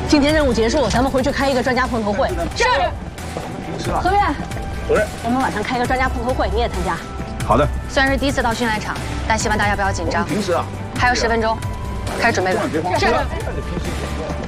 今天任务结束，咱们回去开一个专家碰头会。是。何院， 主任， 我们晚上开一个专家碰头会，你也参加。 好的。 虽然是第一次到训练场，但希望大家不要紧张。 平时啊， 还有10分钟，开始准备吧。 是。